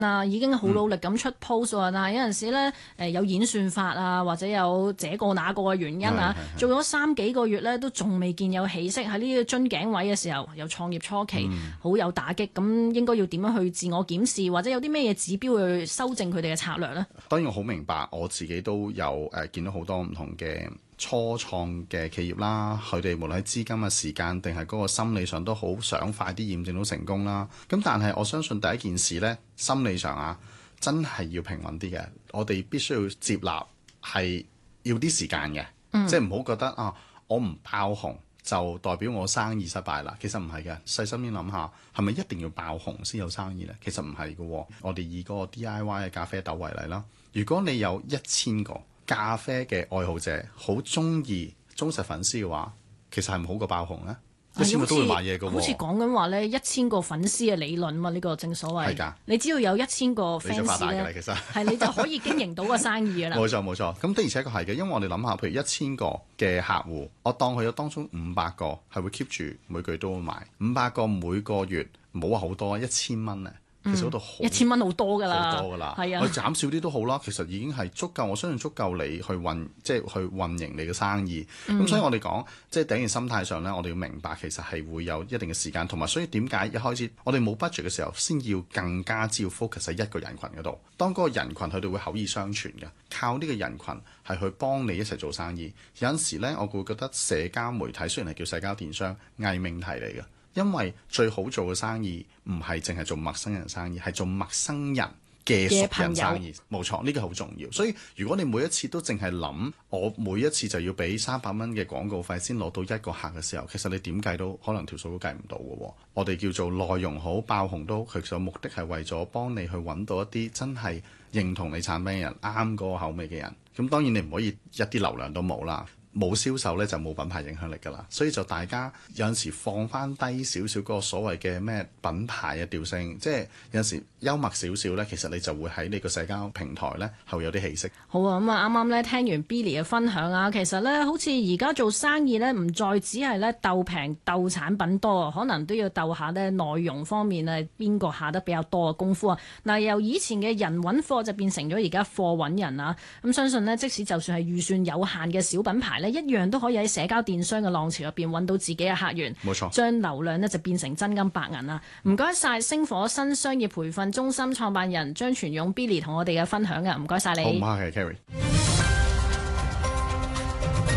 已經好努力咁出 post 啊，但係有陣時咧有演算法啊，或者有這個那個嘅原因啊，做咗3幾個月咧都仲未見有起色，喺呢個樽頸位嘅時候，有創業初期好有打擊，咁應該要點樣去自我檢視，或者有啲咩嘢指標去修正佢哋嘅策略呢？ 當然我好明白，我自己都有見到好多唔同嘅初創嘅企業啦，佢哋無論喺資金嘅時間定係嗰個心理上都好想快啲驗證到成功啦。咁但係我相信第一件事呢，心理上真係要平穩啲嘅。我哋必須要接納係要啲時間嘅，即係唔好覺得我唔爆紅就代表我生意失敗啦。其實唔係嘅，細心啲諗下，係咪一定要爆紅先有生意呢？其實唔係嘅。我哋以嗰個 DIY 嘅咖啡豆為例啦，如果你有1000個咖啡嘅愛好者好中意忠實粉絲嘅話，其實係唔好過爆紅呢？1000個都會買嘢嘅喎。 好似講緊話咧，1000個粉絲嘅理論嘛，呢個正所謂。係㗎。你只要有1000個 fans 咧，你就發達㗎啦，其實係你就可以經營到個生意㗎啦。 冇錯冇錯，咁的而且確係嘅，因為我哋諗下，譬如1000個嘅客戶，我當佢有當中500個係會 keep 住每個月都會買，500個每個月冇話好多1000蚊咧。其實嗰度 1000蚊好多㗎啦， 好多㗎啦， 係啊， 我減少啲都好啦。其實已經係足夠，我相信足夠你去運營你嘅生意。咁所以我哋講，即係第一件心態上咧，我哋要明白其實係會有一定嘅時間，同埋所以點解一開始我哋冇 budget 嘅時候，先要更加之要 focus 喺一個人群嗰度。當嗰個人群佢哋會口耳相傳嘅，靠呢個人群係去幫你一齊做生意。有陣時咧，我會覺得社交媒體雖然係叫社交電商，偽命題嚟嘅。因為最好做嘅生意唔係淨係做陌生人生意，係做陌生人嘅熟人生意。冇錯，呢個好重要。所以如果你每一次都淨係諗，我每一次就要俾300蚊嘅廣告費先攞到一個客嘅時候，其實你點計都可能條數都計唔到嘅。我哋叫做內容好爆紅都，其實目的係為咗幫你去揾到一啲真係認同你產品嘅人，啱嗰個口味嘅人。咁當然你唔可以一啲流量都冇啦。冇銷售咧就冇品牌影響力㗎啦，所以就大家有陣時放翻低少少嗰個所謂嘅咩品牌嘅調性，即係有陣時幽默少少咧，其實你就會喺你個社交平台咧係會有啲氣息。 好啊，咁啱啱咧聽完 Billy 嘅分享啊，其實咧好似而家做生意咧唔再只係咧鬥平鬥產品多，可能都要鬥下咧內容方面啊邊個下得比較多嘅功夫啊。嗱，由以前嘅人揾貨就變成咗而家貨揾人啊。咁相信呢，即使就算係預算有限嘅小品牌，一樣都可以喺社交電商嘅浪潮入邊揾到自己嘅客源， 冇錯， 將流量呢就變成真金白銀啦！唔該晒星火新商業培訓中心創辦人張全勇 Billy 同我哋嘅分享嘅，唔該晒你。 好，唔客氣，Carrie。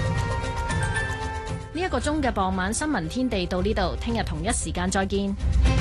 呢一個鐘嘅傍晚新聞天地到呢度，聽日同一時間再見。